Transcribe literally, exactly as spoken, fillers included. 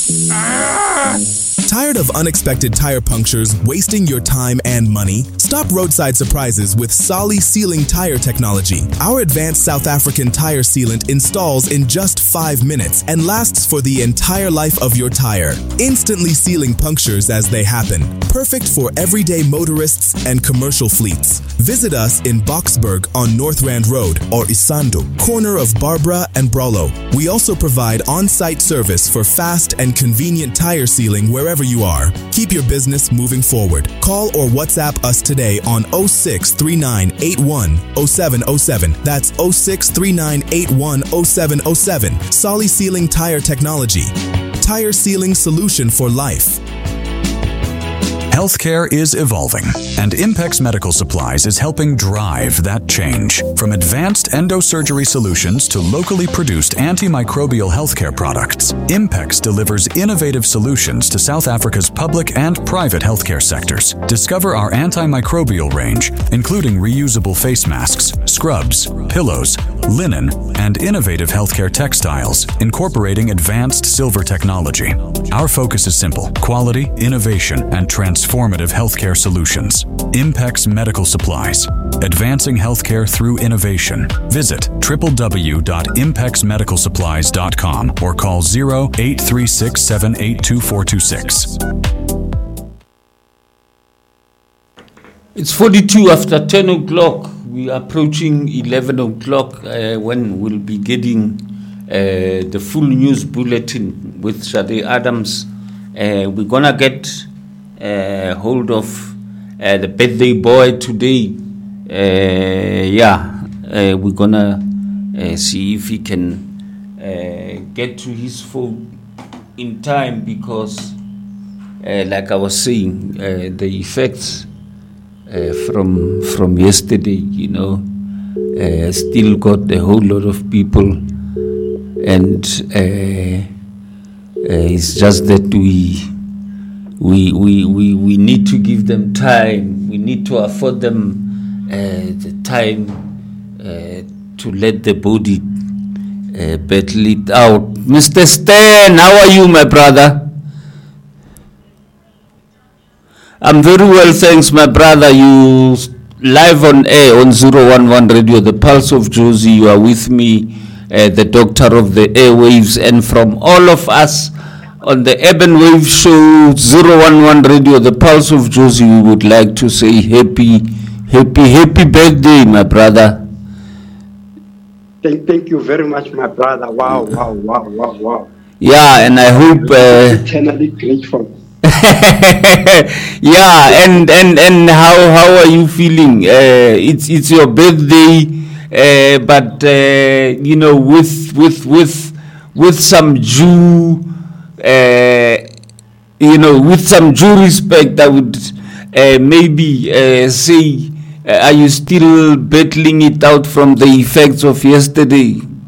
Tired of unexpected tire punctures wasting your time and money? Stop roadside surprises with Solly Sealing Tire Technology. Our advanced South African tire sealant installs in just five minutes and lasts for the entire life of your tire, instantly sealing punctures as they happen. Perfect for everyday motorists and commercial fleets. Visit us in Boksburg on North Rand Road or Isando, corner of Barbara and Brolo. We also provide on-site service for fast and convenient tire sealing wherever you are. Keep your business moving forward. Call or WhatsApp us today on oh six three nine eight one oh seven oh seven. That's oh six three nine eight one oh seven oh seven. Solly Sealing Tire Technology. Tire sealing solution for life. Healthcare is evolving, and Impex Medical Supplies is helping drive that change. From advanced endosurgery solutions to locally produced antimicrobial healthcare products, Impex delivers innovative solutions to South Africa's public and private healthcare sectors. Discover our antimicrobial range, including reusable face masks, scrubs, pillows, linen, and innovative healthcare textiles, incorporating advanced silver technology. Our focus is simple: quality, innovation, and transformation. Transformative healthcare solutions. Impex Medical Supplies. Advancing healthcare through innovation. Visit w w w dot impex medical supplies dot com or call zero eight three six seven eight two four two six. It's forty-two after ten o'clock. We are approaching eleven o'clock uh, when we'll be getting uh, the full news bulletin with Shade Adams. Uh, we're going to get Uh, hold of uh, the birthday boy today. Uh, yeah, uh, we're gonna uh, see if he can uh, get to his phone in time because, uh, like I was saying, uh, the effects uh, from from yesterday, you know, uh, still got a whole lot of people, and uh, uh, it's just that we. We, we we we need to give them time. We need to afford them uh, the time uh, to let the body uh, battle it out. Mister Stan, how are you, my brother? I'm very well, thanks, my brother. You live on air on zero one one Radio, the Pulse of Jozi. You are with me, uh, the doctor of the airwaves, and from all of us on the Urban Wave Show, zero one one Radio, the Pulse of Jozi, we would like to say happy, happy, happy birthday, my brother. Thank, thank you very much, my brother. Wow, wow, wow, wow, wow. Yeah, and I hope... Uh, eternally grateful. yeah, and, and, and how, how are you feeling? Uh, it's it's your birthday, uh, but, uh, you know, with, with, with, with some due... Uh, you know, with some due respect, I would uh, maybe uh, say, uh, are you still battling it out from the effects of yesterday?